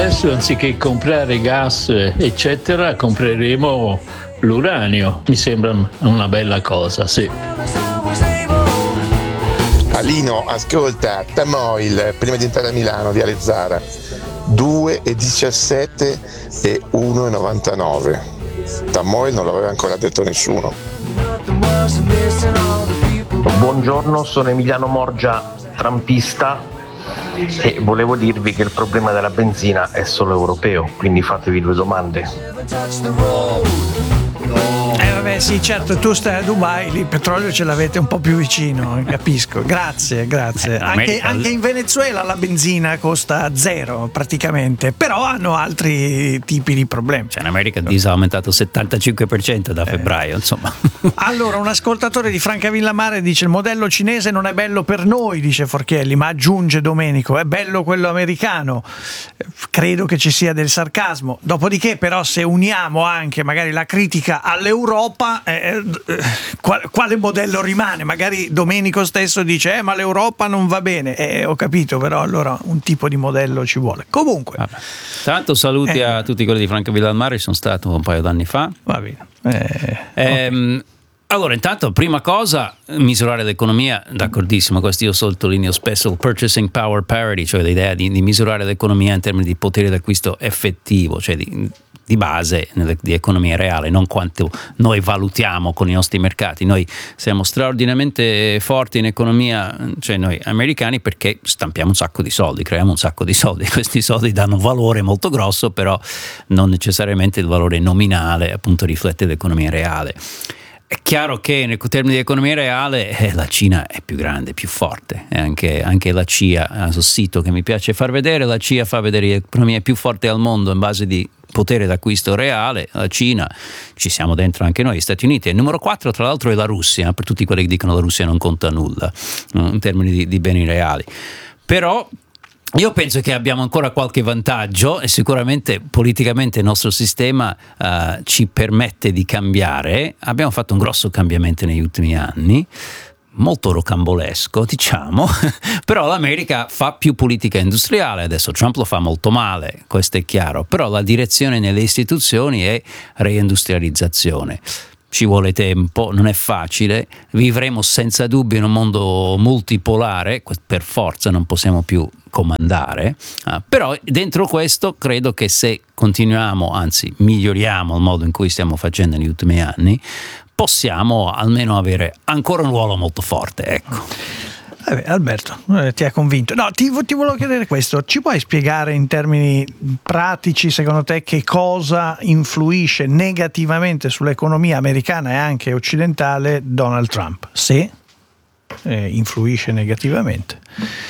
adesso anziché comprare gas eccetera compreremo l'uranio. Mi sembra una bella cosa, sì. Alino, ascolta, Tamoil, prima di entrare a Milano, Viale Zara, 2,17 e 1,99. Tamoil non l'aveva ancora detto nessuno. Buongiorno, sono Emiliano Morgia, trampista, e volevo dirvi che il problema della benzina è solo europeo, quindi fatevi due domande. Vabbè, sì, certo, tu stai a Dubai, lì il petrolio ce l'avete un po' più vicino, capisco. Grazie. Anche in Venezuela la benzina costa zero praticamente, però hanno altri tipi di problemi. Cioè in America il diesel ha aumentato 75% da febbraio, insomma. Allora, un ascoltatore di Francavilla dice: il modello cinese non è bello per noi, dice Forchielli, ma aggiunge Domenico, è bello quello americano. Credo che ci sia del sarcasmo. Dopodiché però se uniamo anche magari la critica all'Europa, quale modello rimane? Magari Domenico stesso dice ma l'Europa non va bene, ho capito, però allora un tipo di modello ci vuole. Comunque tanto saluti a tutti quelli di Francavilla al Mare, sono stato un paio d'anni fa. Va bene. Okay. Allora, intanto, prima cosa, misurare l'economia, d'accordissimo, questo io sottolineo spesso, il purchasing power parity, cioè l'idea di misurare l'economia in termini di potere d'acquisto effettivo, cioè di base di economia reale, non quanto noi valutiamo con i nostri mercati. Noi siamo straordinariamente forti in economia, cioè noi americani, perché stampiamo un sacco di soldi, creiamo un sacco di soldi. Questi soldi danno un valore molto grosso, però non necessariamente il valore nominale appunto riflette l'economia reale. È chiaro che nei termini di economia reale la Cina è più grande, più forte, e anche la CIA, sul sito che mi piace far vedere, la CIA fa vedere l'economia più forte al mondo in base di potere d'acquisto reale. La Cina, ci siamo dentro anche noi, gli Stati Uniti, e il numero 4 tra l'altro è la Russia, per tutti quelli che dicono la Russia non conta nulla in termini di beni reali. Però io penso che abbiamo ancora qualche vantaggio e sicuramente politicamente il nostro sistema ci permette di cambiare. Abbiamo fatto un grosso cambiamento negli ultimi anni, molto rocambolesco diciamo, però l'America fa più politica industriale, adesso Trump lo fa molto male, questo è chiaro, però la direzione nelle istituzioni è reindustrializzazione. Ci vuole tempo, non è facile, vivremo senza dubbio in un mondo multipolare, per forza non possiamo più comandare, però dentro questo credo che se continuiamo, anzi miglioriamo il modo in cui stiamo facendo negli ultimi anni, possiamo almeno avere ancora un ruolo molto forte, ecco. Alberto, ti ha convinto. No, ti volevo chiedere questo. Ci puoi spiegare in termini pratici, secondo te, che cosa influisce negativamente sull'economia americana e anche occidentale Donald Trump? Se influisce negativamente.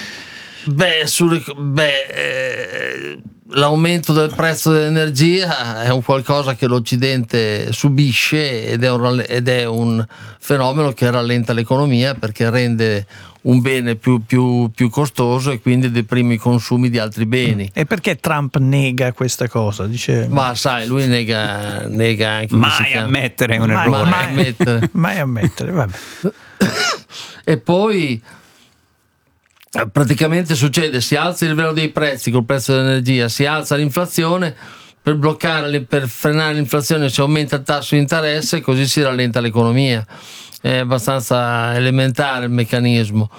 L'aumento del prezzo dell'energia è un qualcosa che l'Occidente subisce ed è un fenomeno che rallenta l'economia, perché rende un bene più costoso e quindi deprime i consumi di altri beni. E perché Trump nega questa cosa? Dice... Ma sai, lui nega anche... Mai ammettere un errore. Mai ammettere, vabbè. E poi praticamente succede, si alza il livello dei prezzi col prezzo dell'energia, si alza l'inflazione, per frenare l'inflazione si aumenta il tasso di interesse e così si rallenta l'economia. È abbastanza elementare il meccanismo.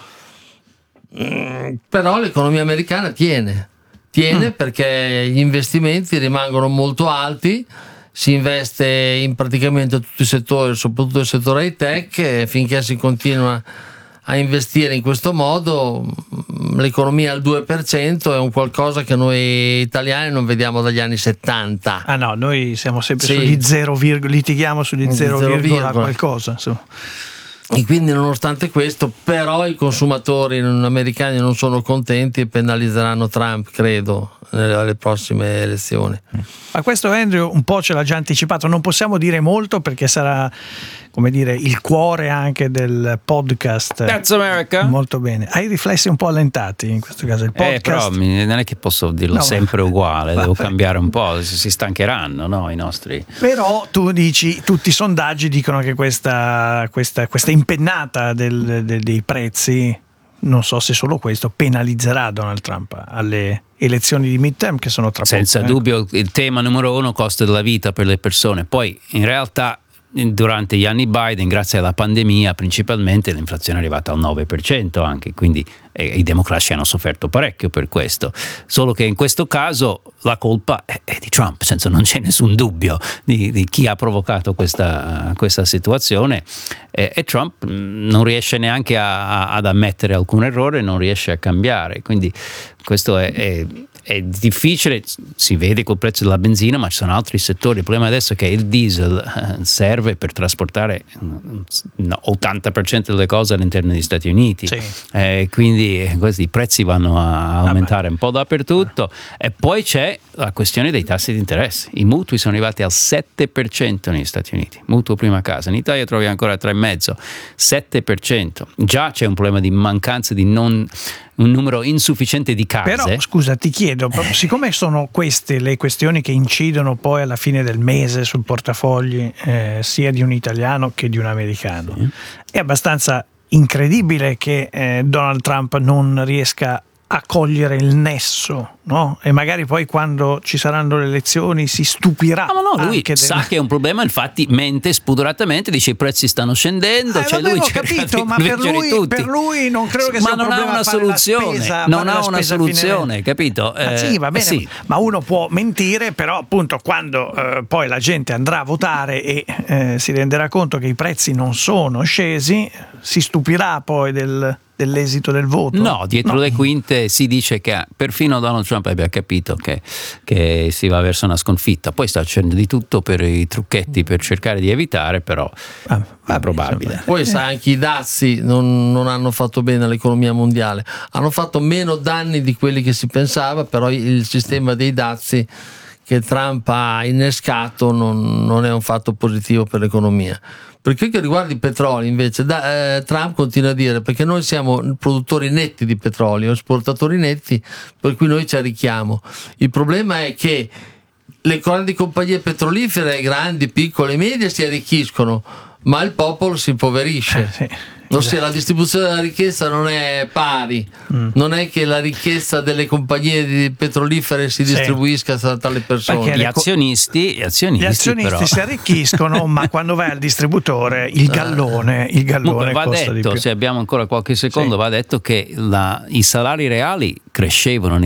Però l'economia americana tiene perché gli investimenti rimangono molto alti, si investe in praticamente tutti i settori, soprattutto il settore high tech, e finché si continua a investire in questo modo l'economia al 2% è un qualcosa che noi italiani non vediamo dagli anni 70. Ah no, noi siamo sempre sugli 0, litighiamo sugli 0, qualcosa, insomma. E quindi nonostante questo però i consumatori americani non sono contenti e penalizzeranno Trump, credo, alle prossime elezioni. Ma questo Andrew un po' ce l'ha già anticipato, non possiamo dire molto perché sarà, come dire, il cuore anche del podcast. That's America. Molto bene. Hai i riflessi un po' allentati in questo caso, il podcast. Però non è che posso dirlo sempre uguale, devo cambiare un po', si stancheranno, no, i nostri. Però tu dici, tutti i sondaggi dicono che questa impennata dei prezzi non so se solo questo penalizzerà Donald Trump alle elezioni di midterm che sono tra poco. Senza dubbio il tema numero uno, costo della vita per le persone. Poi in realtà durante gli anni Biden, grazie alla pandemia principalmente, l'inflazione è arrivata al 9% anche, quindi i democratici hanno sofferto parecchio per questo, solo che in questo caso la colpa è di Trump, senza non c'è nessun dubbio di chi ha provocato questa situazione, e Trump non riesce neanche ad ammettere alcun errore, non riesce a cambiare, quindi questo è difficile, si vede col prezzo della benzina, ma ci sono altri settori. Il problema adesso è che il diesel serve per trasportare 80% delle cose all'interno degli Stati Uniti, Sì. Quindi questi prezzi vanno a aumentare un po' dappertutto. E poi c'è la questione dei tassi di interesse. I mutui sono arrivati al 7% negli Stati Uniti, mutuo prima casa. In Italia trovi ancora 3,5%, 7%. Già c'è un problema di mancanza di un numero insufficiente di case. Però scusa, ti chiedo, siccome sono queste le questioni che incidono poi alla fine del mese sul portafogli sia di un italiano che di un americano, sì, è abbastanza incredibile che Donald Trump non riesca a cogliere il nesso, no? E magari poi quando ci saranno le elezioni si stupirà. Ma no, lui sa che è un problema, infatti mente spudoratamente, dice i prezzi stanno scendendo, cioè vabbè, lui ho cerca capito, di ma tutti. per lui non credo che sia un problema. Ma non ha una soluzione, non ha una soluzione, capito? Sì, va bene, sì. Ma uno può mentire, però appunto quando poi la gente andrà a votare e si renderà conto che i prezzi non sono scesi, si stupirà poi dell'esito del voto. No, dietro le quinte si dice che perfino Donald Trump abbia capito che si va verso una sconfitta. Poi sta facendo di tutto per i trucchetti per cercare di evitare, però è probabile. Poi sai, anche i dazi non hanno fatto bene all'economia mondiale, hanno fatto meno danni di quelli che si pensava, però il sistema dei dazi che Trump ha innescato non è un fatto positivo per l'economia. Per quel che riguarda il petrolio invece Trump continua a dire, perché noi siamo produttori netti di petrolio, esportatori netti, per cui noi ci arricchiamo. Il problema è che le grandi compagnie petrolifere, grandi, piccole e medie, si arricchiscono, ma il popolo si impoverisce. Sì. Ossia, la distribuzione della ricchezza non è pari, non è che la ricchezza delle compagnie petrolifere si distribuisca tra le persone. Perché gli azionisti però si arricchiscono, ma quando vai al distributore il gallone va costa detto, di più. se abbiamo ancora qualche secondo, va detto che i salari reali crescevano